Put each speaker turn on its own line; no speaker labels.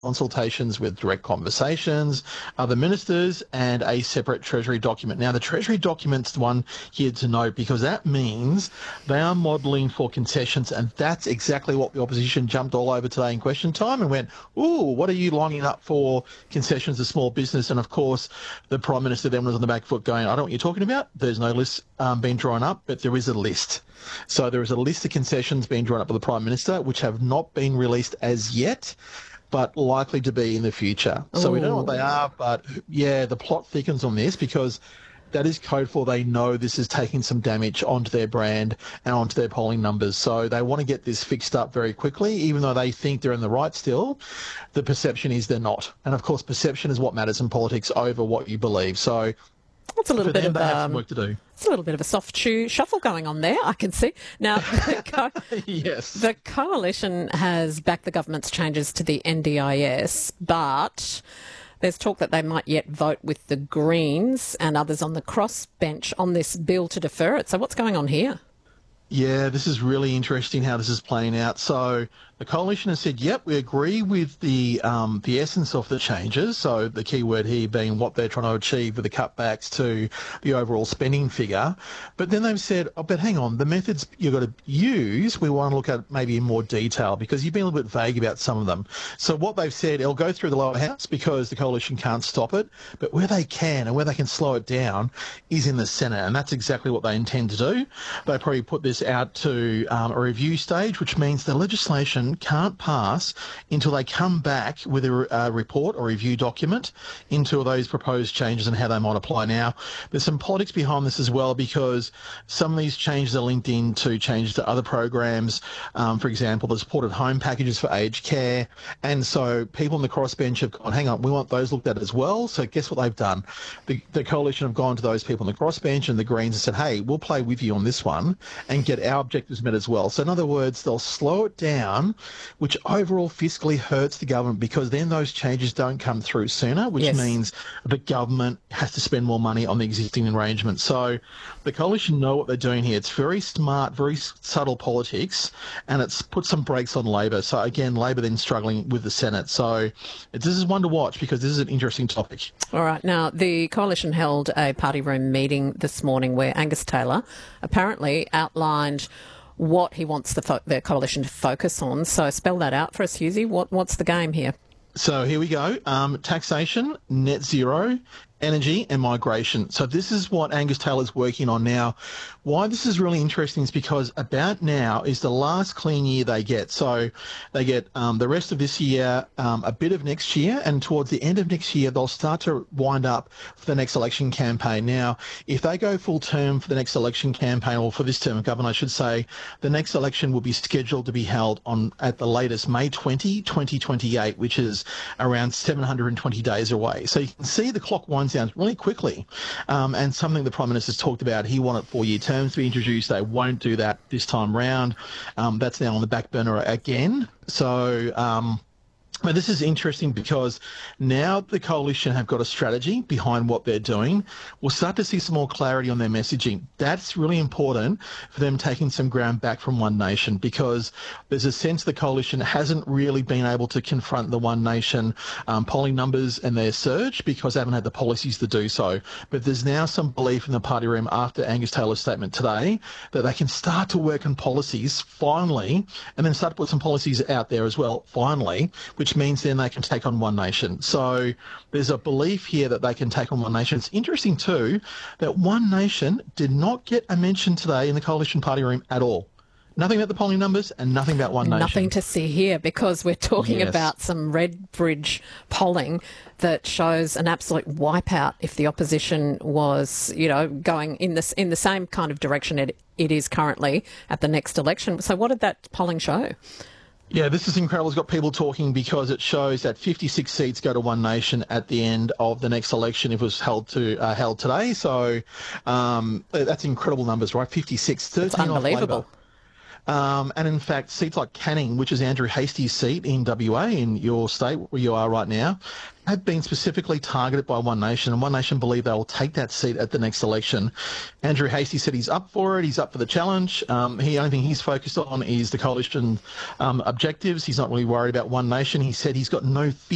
consultations with direct conversations, other ministers, and a separate Treasury document. Now, the Treasury document's the one here to note because that means they are modelling for concessions, and that's exactly what the opposition jumped all over today in question time and went, ooh, what are you lining up for concessions to small business? And, of course, the Prime Minister then was on the back foot going, I don't know what you're talking about. There's no list being drawn up, but there is a list. So there is a list of concessions being drawn up by the Prime Minister, which have not been released as yet, but likely to be in the future. So we don't know what they are, but yeah, the plot thickens on this because that is code for they know this is taking some damage onto their brand and onto their polling numbers. So they want to get this fixed up very quickly, even though they think they're in the right still. The perception is they're not. And of course, perception is what matters in politics over what you believe. So
that's a little bit of
they have some work to do.
It's a little bit of a soft shoe shuffle going on there, I can see. Now,
yes.
The Coalition has backed the government's changes to the NDIS, but there's talk that they might yet vote with the Greens and others on the crossbench on this bill to defer it. So what's going on here?
Yeah, this is really interesting how this is playing out. So the Coalition has said, yep, we agree with the essence of the changes. So the key word here being what they're trying to achieve with the cutbacks to the overall spending figure. But then they've said, oh, but hang on, the methods you've got to use, we want to look at maybe in more detail because you've been a little bit vague about some of them. So what they've said, it'll go through the lower house because the Coalition can't stop it. But where they can and where they can slow it down is in the Senate. And that's exactly what they intend to do. They probably put this out to a review stage, which means the legislation can't pass until they come back with a report or review document into those proposed changes and how they might apply. Now, there's some politics behind this as well because some of these changes are linked into changes to other programs. For example, the supported home packages for aged care. And so people on the crossbench have gone, hang on, we want those looked at as well. So guess what they've done? The Coalition have gone to those people on the crossbench and the Greens and said, hey, we'll play with you on this one and get our objectives met as well. So in other words, they'll slow it down, which overall fiscally hurts the government because then those changes don't come through sooner, which means the government has to spend more money on the existing arrangements. So the Coalition know what they're doing here. It's very smart, very subtle politics, and it's put some brakes on Labor. So again, Labor then struggling with the Senate. So this is one to watch because this is an interesting topic.
All right. Now, the Coalition held a party room meeting this morning where Angus Taylor apparently outlined what he wants the Coalition to focus on. So spell that out for us, Husey. What's the game here?
So here we go. Taxation, net zero, energy and migration. So this is what Angus Taylor's working on now. Why this is really interesting is because about now is the last clean year they get. So they get the rest of this year, a bit of next year, and towards the end of next year, they'll start to wind up for the next election campaign. Now, if they go full term for the next election campaign, or for this term of government, I should say, the next election will be scheduled to be held on, at the latest, May 20, 2028, which is around 720 days away. So you can see the clock winds down really quickly. And something the Prime Minister's talked about, he wanted 4-year terms to be introduced. They won't do that this time round. That's now on the back burner again. So but this is interesting because now the Coalition have got a strategy behind what they're doing. We'll start to see some more clarity on their messaging. That's really important for them taking some ground back from One Nation because there's a sense the Coalition hasn't really been able to confront the One Nation polling numbers and their surge because they haven't had the policies to do so. But there's now some belief in the party room after Angus Taylor's statement today that they can start to work on policies finally and then start to put some policies out there as well, finally, which means then they can take on One Nation. So there's a belief here that they can take on One Nation. It's interesting too that One Nation did not get a mention today in the Coalition party room at all. Nothing about the polling numbers and nothing about One Nation.
Nothing to see here because we're talking about some Redbridge polling that shows an absolute wipeout if the opposition was, going in the same kind of direction it is currently at the next election. So what did that polling show?
Yeah, this is incredible. It's got people talking because it shows that 56 seats go to One Nation at the end of the next election if it was held today. So that's incredible numbers, right? 56, 13
it's unbelievable.
And in fact, seats like Canning, which is Andrew Hastie's seat in WA, in your state where you are right now, have been specifically targeted by One Nation, and One Nation believe they will take that seat at the next election. Andrew Hastie said he's up for it. He's up for the challenge. The only thing he's focused on is the Coalition objectives. He's not really worried about One Nation. He said he's got no fear